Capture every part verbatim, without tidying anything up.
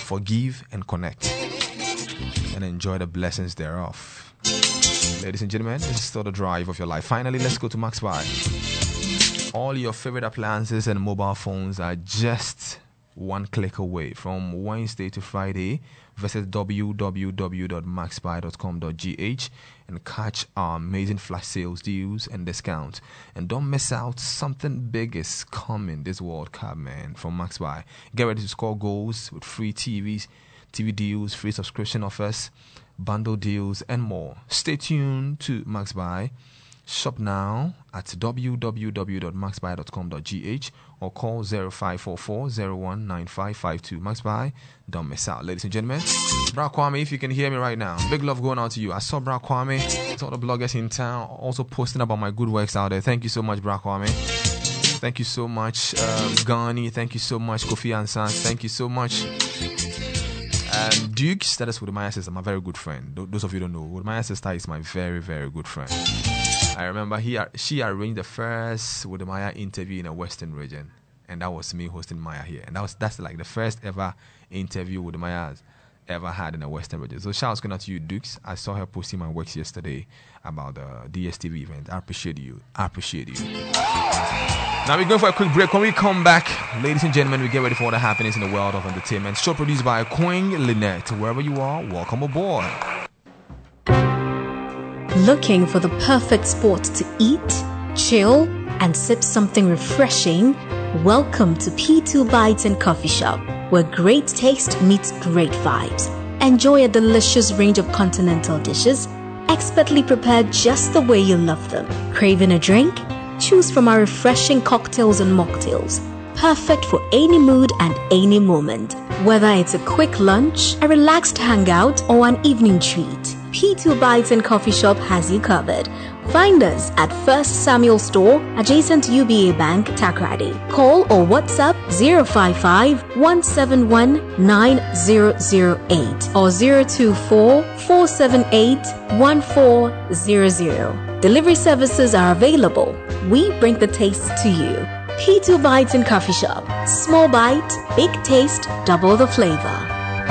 forgive and connect, and enjoy the blessings thereof. Ladies and gentlemen, this is still the drive of your life. Finally, let's go to MaxBuy. All your favorite appliances and mobile phones are just one click away. From Wednesday to Friday, visit w w w dot maxbuy dot com dot g h and catch our amazing flash sales deals and discounts. And don't miss out, something big is coming this World Cup, man, from MaxBuy. Get ready to score goals with free T Vs, T V deals, free subscription offers, bundle deals, and more. Stay tuned to MaxBuy. Shop now at w w w dot maxbuy dot com dot g h or call zero five four four zero one nine five five two. MaxBuy, don't miss out. Ladies and gentlemen, Bra Kwame, if you can hear me right now, big love going out to you. I saw Bra Kwame, saw the bloggers in town also posting about my good works out there. Thank you so much, Bra Kwame. Thank you so much, uh, Ghani. Thank you so much, Kofi Ansan. Thank you so much. Um, Dukes, that is Wodemaya sister, my very good friend. Those of you who don't know, Wodemaya sister is my very, very good friend. I remember he she arranged the first Wodemaya interview in a Western region, and that was me hosting Maya here. And that was that's like the first ever interview Wodemaya has ever had in a Western region. So shout out to you, Dukes. I saw her posting my works yesterday about the D S T V event. I appreciate you. I appreciate you. Now we're going for a quick break. When we come back, ladies and gentlemen, we get ready for all the happenings in the world of entertainment. Show produced by Queen Lynette. Wherever you are, welcome aboard. Looking for the perfect spot to eat, chill, and sip something refreshing? Welcome to P two Bites and Coffee Shop, where great taste meets great vibes. Enjoy a delicious range of continental dishes, expertly prepared just the way you love them. Craving a drink? Choose from our refreshing cocktails and mocktails, perfect for any mood and any moment. Whether it's a quick lunch, a relaxed hangout, or an evening treat, P two Bites and Coffee Shop has you covered. Find us at First Samuel Store, adjacent to U B A Bank, Takrady. Call or WhatsApp zero five five one seven one nine zero zero eight or zero two four four seven eight one four zero zero. Delivery services are available. We bring the taste to you. P two Bites and Coffee Shop. Small bite, big taste, double the flavor.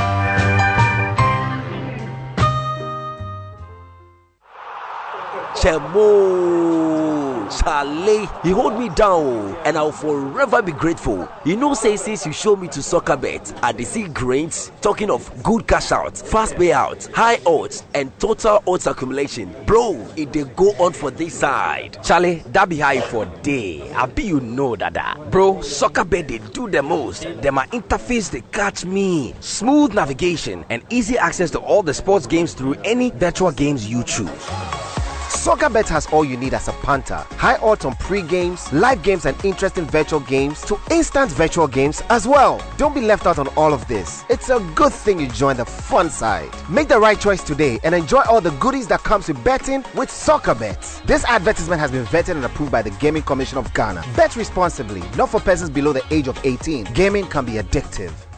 Chemo, Charlie, he hold me down, and I'll forever be grateful. You know, say since you show me to soccer bet, I dey see grains. Talking of good cash out, fast payout, high odds, and total odds accumulation, bro, it dey go on for this side. Charlie, that be high for day. I be you know dada, bro. Soccer bet they do the most. Them my interface they catch me. Smooth navigation and easy access to all the sports games through any virtual games you choose. SoccerBet has all you need as a punter. High odds on pre-games, live games and interesting virtual games to instant virtual games as well. Don't be left out on all of this. It's a good thing you join the fun side. Make the right choice today and enjoy all the goodies that comes with betting with SoccerBet. This advertisement has been vetted and approved by the Gaming Commission of Ghana. Bet responsibly, not for persons below the age of eighteen. Gaming can be addictive.